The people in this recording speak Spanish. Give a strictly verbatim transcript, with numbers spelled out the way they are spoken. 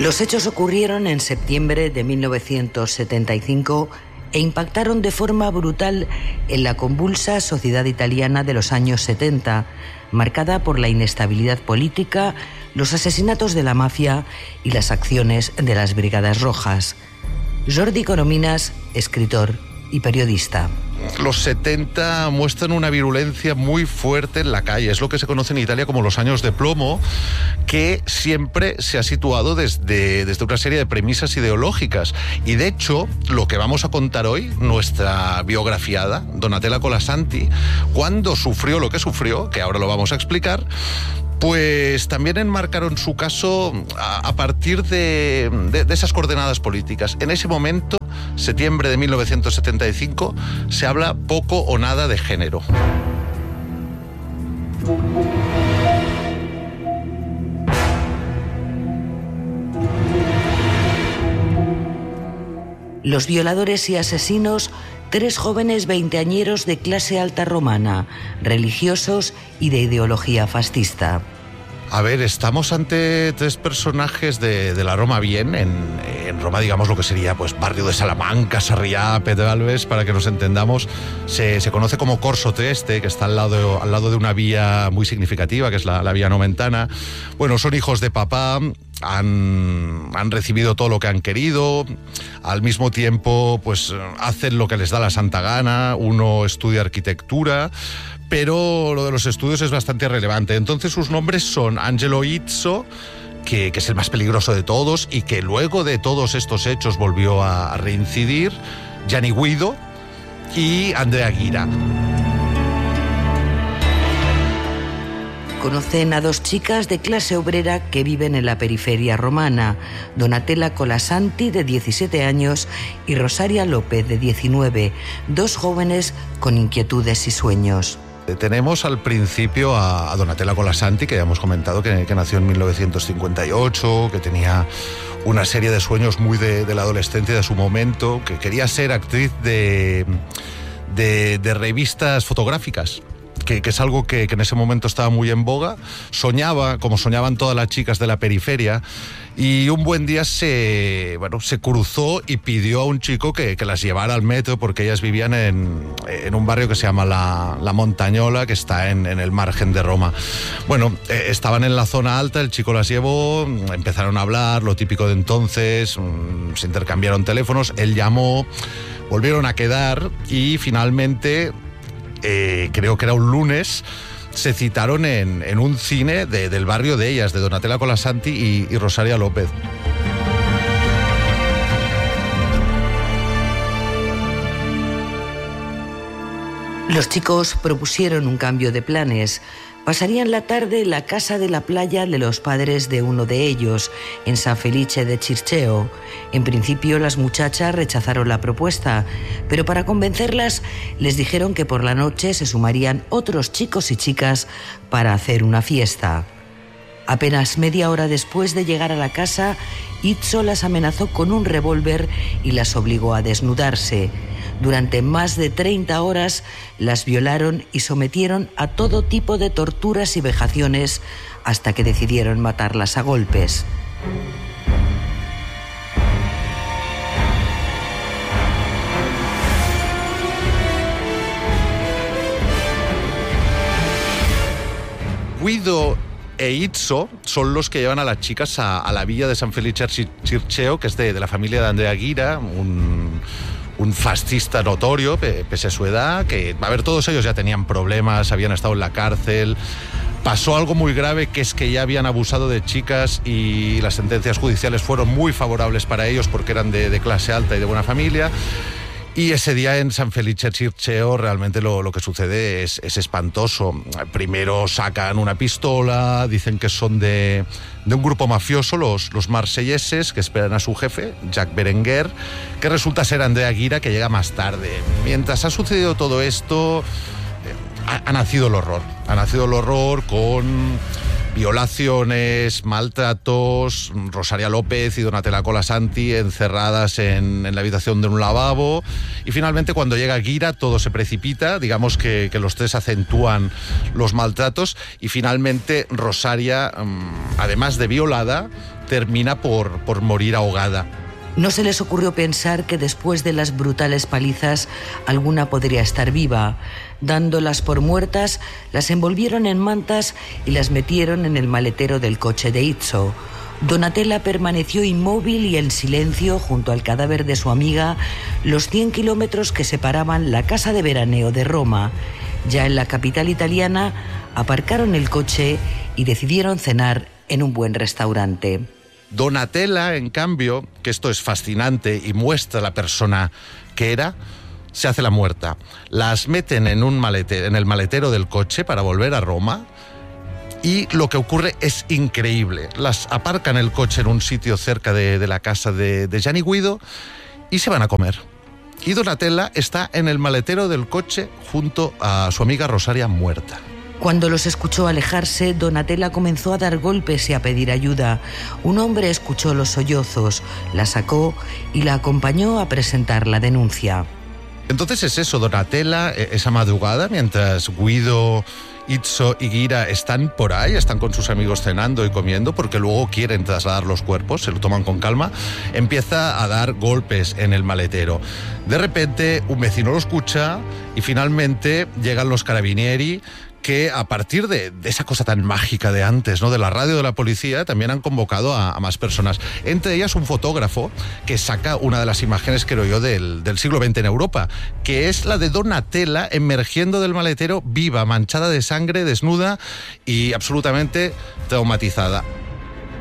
Los hechos ocurrieron en septiembre de mil novecientos setenta y cinco e impactaron de forma brutal en la convulsa sociedad italiana de los años setenta, marcada por la inestabilidad política, los asesinatos de la mafia y las acciones de las Brigadas Rojas. Jordi Corominas, escritor y periodista. Los setenta muestran una virulencia muy fuerte en la calle. Es lo que se conoce en Italia como los años de plomo, que siempre se ha situado desde, desde una serie de premisas ideológicas. Y de hecho, lo que vamos a contar hoy, nuestra biografiada, Donatella Colasanti, cuando sufrió lo que sufrió, que ahora lo vamos a explicar, pues también enmarcaron su caso a, a partir de, de, de esas coordenadas políticas. En ese momento, septiembre de mil novecientos setenta y cinco, se habla poco o nada de género. Los violadores y asesinos, tres jóvenes veinteañeros de clase alta romana, religiosos y de ideología fascista. A ver, estamos ante tres personajes de, de la Roma bien, en, en Roma, digamos, lo que sería pues barrio de Salamanca, Sarriá, Pedralbes, para que nos entendamos. Se, se conoce como Corso Trieste, que está al lado, al lado de una vía muy significativa, que es la, la vía Nomentana. Bueno, son hijos de papá, han, han recibido todo lo que han querido, al mismo tiempo pues hacen lo que les da la santa gana. Uno estudia arquitectura, pero lo de los estudios es bastante relevante. Entonces sus nombres son Angelo Izzo, que, que es el más peligroso de todos y que luego de todos estos hechos volvió a, a reincidir, Gianni Guido y Andrea Ghira. Conocen a dos chicas de clase obrera que viven en la periferia romana, Donatella Colasanti, de diecisiete años, y Rosaria López, de diecinueve, dos jóvenes con inquietudes y sueños. Tenemos al principio a, a Donatella Colasanti, que ya hemos comentado que, que nació en mil novecientos cincuenta y ocho, que tenía una serie de sueños muy de, de la adolescencia de su momento, que quería ser actriz de, de, de revistas fotográficas. Que, que es algo que, que en ese momento estaba muy en boga. Soñaba, como soñaban todas las chicas de la periferia, y un buen día se, bueno, se cruzó y pidió a un chico que, que las llevara al metro, porque ellas vivían en, en un barrio que se llama La, la Montagnola, que está en, en el margen de Roma. Bueno, eh, estaban en la zona alta, el chico las llevó, empezaron a hablar, lo típico de entonces, mmm, se intercambiaron teléfonos, él llamó, volvieron a quedar y finalmente... Eh, creo que era un lunes, se citaron en, en un cine de, del barrio de ellas, de Donatella Colasanti y, y Rosaria López. Los chicos propusieron un cambio de planes. Pasarían la tarde en la casa de la playa de los padres de uno de ellos, en San Felice de Circeo. En principio las muchachas rechazaron la propuesta, pero para convencerlas les dijeron que por la noche se sumarían otros chicos y chicas para hacer una fiesta. Apenas media hora después de llegar a la casa, Izzo las amenazó con un revólver y las obligó a desnudarse. Durante más de treinta horas las violaron y sometieron a todo tipo de torturas y vejaciones hasta que decidieron matarlas a golpes. Guido e Izzo son los que llevan a las chicas a, a la villa de San Felice Circeo, que es de, de la familia de Andrea Ghira, un... un fascista notorio, pese a su edad, que, a ver, todos ellos ya tenían problemas, habían estado en la cárcel. Pasó algo muy grave, que es que ya habían abusado de chicas y las sentencias judiciales fueron muy favorables para ellos porque eran de, de clase alta y de buena familia. Y ese día en San Felice Circeo realmente lo, lo que sucede es, es espantoso. Primero sacan una pistola, dicen que son de, de un grupo mafioso, los, los marselleses, que esperan a su jefe, Jacques Berenguer, que resulta ser Andrea Ghira, que llega más tarde. Mientras ha sucedido todo esto, eh, ha, ha nacido el horror. Ha nacido el horror con Violaciones, maltratos, Rosaria López y Donatella Colasanti encerradas en, en la habitación de un lavabo, y finalmente cuando llega Guira todo se precipita, digamos que, que los tres acentúan los maltratos, y finalmente Rosaria, además de violada, termina por, por morir ahogada. No se les ocurrió pensar que después de las brutales palizas alguna podría estar viva. Dándolas por muertas, las envolvieron en mantas y las metieron en el maletero del coche de Izzo. Donatella permaneció inmóvil y en silencio junto al cadáver de su amiga los cien kilómetros que separaban la casa de veraneo de Roma. Ya en la capital italiana, aparcaron el coche y decidieron cenar en un buen restaurante. Donatella, en cambio, que esto es fascinante y muestra la persona que era, se hace la muerta. Las meten en, un malete, en el maletero del coche para volver a Roma, y lo que ocurre es increíble. Las aparcan el coche en un sitio cerca de, de la casa de, de Gianni Guido y se van a comer. Y Donatella está en el maletero del coche junto a su amiga Rosaria muerta. Cuando los escuchó alejarse, Donatella comenzó a dar golpes y a pedir ayuda. Un hombre escuchó los sollozos, la sacó y la acompañó a presentar la denuncia. Entonces es eso, Donatella, esa madrugada, mientras Guido, Izzo y Guira están por ahí, están con sus amigos cenando y comiendo, porque luego quieren trasladar los cuerpos, se lo toman con calma, empieza a dar golpes en el maletero. De repente, un vecino lo escucha y finalmente llegan los carabinieri, que a partir de, de esa cosa tan mágica de antes, ¿no?, de la radio de la policía, también han convocado a, a más personas. Entre ellas un fotógrafo que saca una de las imágenes, creo yo, del, del siglo veinte en Europa, que es la de Donatella emergiendo del maletero viva, manchada de sangre, desnuda y absolutamente traumatizada.